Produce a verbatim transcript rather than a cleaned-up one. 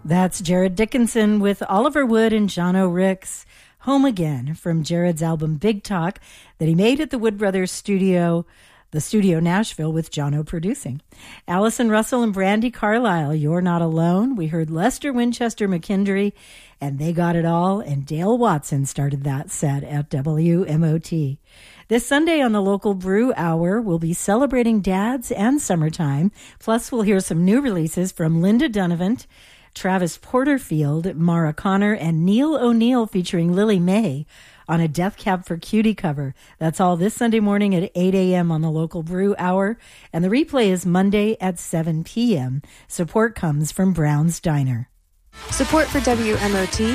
That's Jared Dickinson with Oliver Wood and John O'Ricks, Home Again, from Jared's album Big Talk that he made at the Wood Brothers studio, the studio Nashville, with John O producing. Allison Russell and Brandi Carlile, You're Not Alone. We heard Lester Winchester McKendry, and They Got It All, and Dale Watson started that set at W M O T. This Sunday on the local Brew Hour, we'll be celebrating dads and summertime. Plus, we'll hear some new releases from Linda Dunavant, Travis Porterfield, Mara Connor, and Neil O'Neill featuring Lily May on a Death Cab for Cutie cover. That's all this Sunday morning at eight a.m. on the local Brew Hour. And the replay is Monday at seven p.m. Support comes from Brown's Diner. Support for W M O T